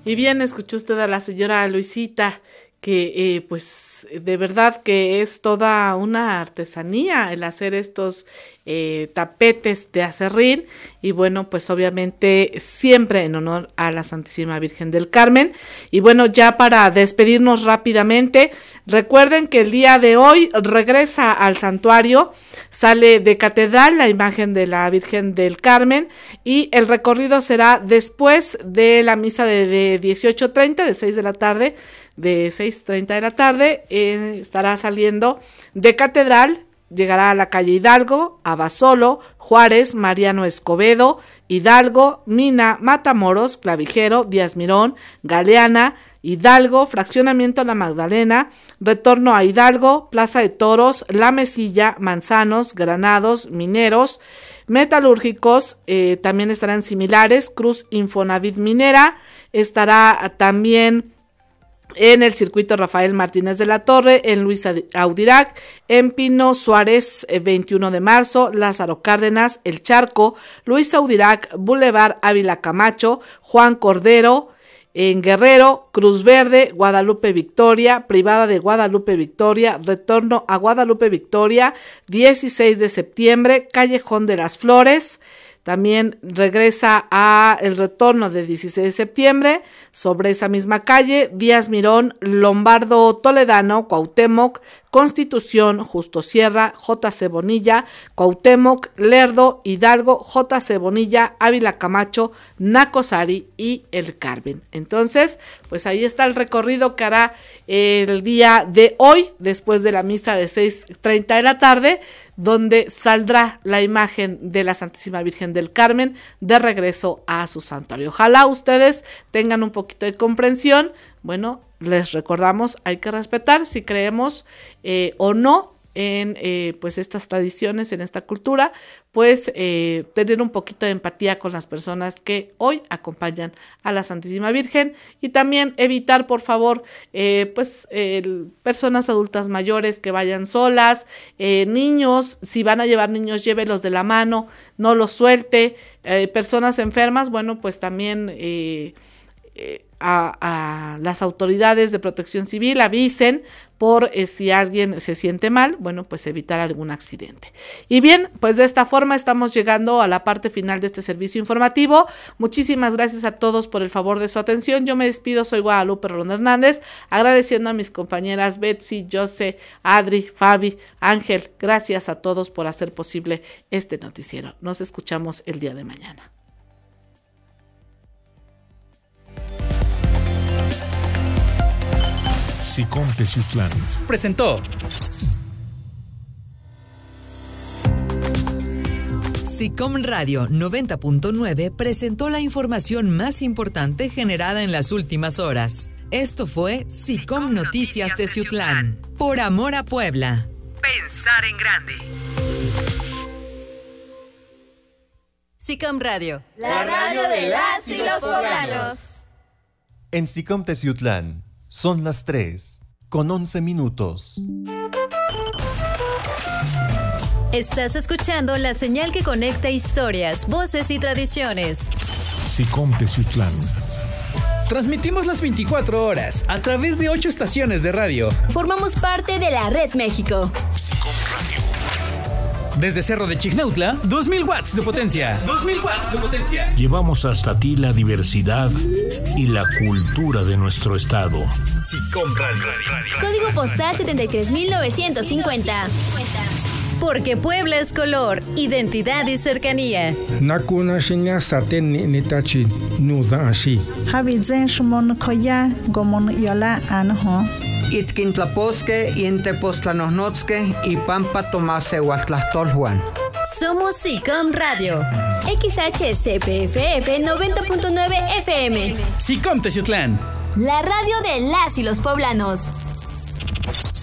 Y bien, escuchó usted a la señora Luisita, que pues de verdad que es toda una artesanía el hacer estos tapetes de aserrín, y bueno, pues obviamente siempre en honor a la Santísima Virgen del Carmen. Y bueno, ya para despedirnos rápidamente, recuerden que el día de hoy regresa al santuario, sale de catedral la imagen de la Virgen del Carmen, y el recorrido será después de la misa de 18:30, de 6 de la tarde, de 6:30 de la tarde, estará saliendo de catedral, llegará a la calle Hidalgo, Abasolo, Juárez, Mariano Escobedo, Hidalgo, Mina, Matamoros, Clavijero, Díaz Mirón, Galeana, Hidalgo, Fraccionamiento La Magdalena, retorno a Hidalgo, Plaza de Toros, La Mesilla, Manzanos, Granados, Mineros, Metalúrgicos, también estarán similares, Cruz Infonavit Minera, estará también en el circuito Rafael Martínez de la Torre, en Luis Audirac, en Pino Suárez, 21 de marzo, Lázaro Cárdenas, El Charco, Luis Audirac, Boulevard Ávila Camacho, Juan Cordero, en Guerrero, Cruz Verde, Guadalupe Victoria, Privada de Guadalupe Victoria, retorno a Guadalupe Victoria, 16 de septiembre, Callejón de las Flores. También regresa a el retorno de 16 de septiembre, sobre esa misma calle, Díaz Mirón, Lombardo Toledano, Cuauhtémoc, Constitución, Justo Sierra, J.C. Bonilla, Cuauhtémoc, Lerdo, Hidalgo, J.C. Bonilla, Ávila Camacho, Nacosari y El Carmen. Entonces, pues ahí está el recorrido que hará el día de hoy, después de la misa de 6:30 de la tarde, donde saldrá la imagen de la Santísima Virgen del Carmen de regreso a su santuario. Ojalá ustedes tengan un poquito de comprensión. Bueno, les recordamos, hay que respetar si creemos o no en pues estas tradiciones, en esta cultura, pues tener un poquito de empatía con las personas que hoy acompañan a la Santísima Virgen, y también evitar, por favor, personas adultas mayores que vayan solas, niños, si van a llevar niños, llévelos de la mano, no los suelte, personas enfermas, bueno, pues también a las autoridades de protección civil avisen por si alguien se siente mal, bueno, pues evitar algún accidente. Y bien, pues de esta forma estamos llegando a la parte final de este servicio informativo. Muchísimas gracias a todos por el favor de su atención. Yo me despido, soy Guadalupe Rolón Hernández, agradeciendo a mis compañeras Betsy, Jose, Adri, Fabi, Ángel. Gracias a todos por hacer posible este noticiero. Nos escuchamos el día de mañana. SICOM Teciutlán presentó SICOM Radio 90.9 presentó la información más importante generada en las últimas horas. Esto fue SICOM Noticias Teciutlán. Por amor a Puebla. Pensar en grande. SICOM Radio, la radio de las y los poblanos. En SICOM Teciutlán son las 3:11. Estás escuchando la señal que conecta historias, voces y tradiciones. SICOM Teciutlán. Transmitimos las 24 horas a través de 8 estaciones de radio. Formamos parte de la Red México. SICOM Radio. Desde Cerro de Chignautla, 2000 watts de potencia. 2000 watts de potencia. Llevamos hasta ti la diversidad y la cultura de nuestro estado. SICOM Radio. Código postal 73950. Porque Puebla es color, identidad y cercanía. Nakuna shinya saten nitachi nuda ashi. Habizen shmon koya gomon yola anho. Itkintlaposque, Intepostlanosnotzque y Pampa Tomase Huatlastolhuan. Somos SICOM Radio. XHCPFF 90.9 FM. SICOM Teciutlán. La radio de las y los poblanos.